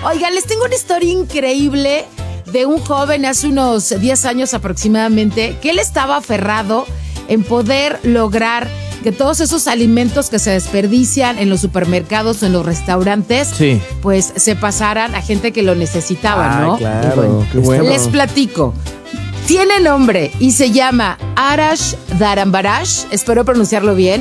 Oigan, les tengo una historia increíble de un joven hace unos 10 años aproximadamente, que él estaba aferrado en poder lograr que todos esos alimentos que se desperdician en los supermercados o en los restaurantes, sí, pues se pasaran a gente que lo necesitaba, ¿no? Claro, bueno, qué bueno. Les platico. Tiene nombre y se llama Arash Dharbarash, espero pronunciarlo bien.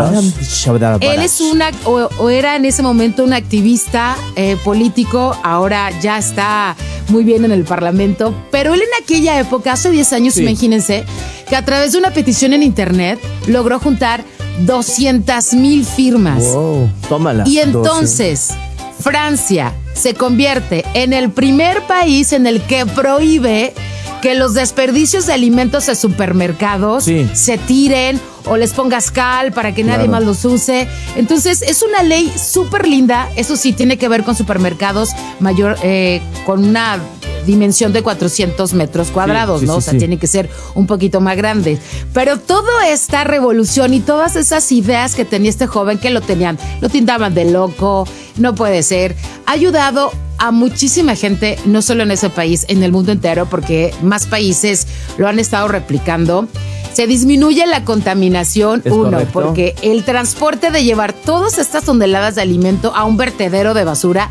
Él es era en ese momento un activista político, ahora ya está muy bien en el Parlamento, pero él en aquella época, hace 10 años, sí, imagínense, que a través de una petición en internet logró juntar 200,000 firmas. Wow, tómala. Y entonces 12. Francia se convierte en el primer país en el que prohíbe que los desperdicios de alimentos de supermercados, sí, se tiren o les pongas cal para que nadie más los use. Entonces, es una ley súper linda. Eso sí, tiene que ver con supermercados mayor, con una dimensión de 400 metros cuadrados, sí, ¿no? Sí, o sea, sí, tiene que ser un poquito más grande. Pero toda esta revolución y todas esas ideas que tenía este joven, que lo tintaban de loco, no puede ser, ha ayudado a muchísima gente, no solo en ese país, en el mundo entero, porque más países lo han estado replicando. Se disminuye la contaminación, porque el transporte de llevar todas estas toneladas de alimento a un vertedero de basura,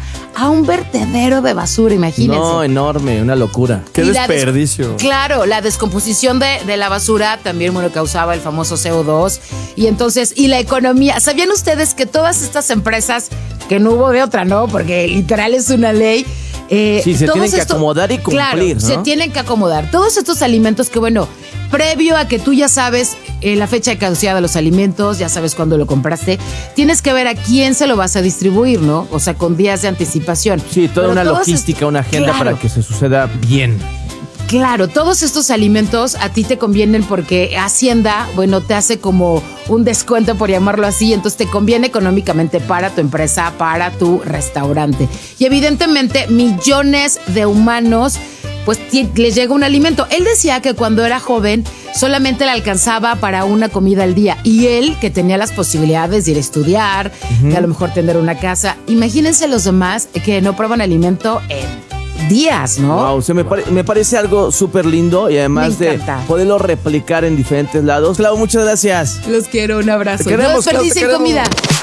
imagínense. No, enorme, una locura. ¡Qué desperdicio! Claro, la descomposición de la basura también, causaba el famoso CO2. Y entonces, y la economía. ¿Sabían ustedes que todas estas empresas, que no hubo de otra, ¿no? Porque literal es una ley. Sí, se tienen que acomodar y cumplir, claro, ¿no? Se tienen que acomodar. Todos estos alimentos que, previo a que tú ya sabes la fecha de caducidad de los alimentos, ya sabes cuándo lo compraste, tienes que ver a quién se lo vas a distribuir, ¿no? O sea, con días de anticipación. Sí, toda una logística, una agenda, claro, para que se suceda bien. Claro, todos estos alimentos a ti te convienen porque Hacienda, te hace como un descuento, por llamarlo así, entonces te conviene económicamente para tu empresa, para tu restaurante. Y evidentemente millones de humanos pues les llega un alimento. Él decía que cuando era joven solamente le alcanzaba para una comida al día, y él, que tenía las posibilidades de ir a estudiar, de a lo mejor tener una casa. Imagínense los demás que no prueban alimento en días, ¿no? Wow, o sea, me parece algo súper lindo, y además de poderlo replicar en diferentes lados. Clau, muchas gracias. Los quiero, un abrazo. Te queremos, no desperdicien comida.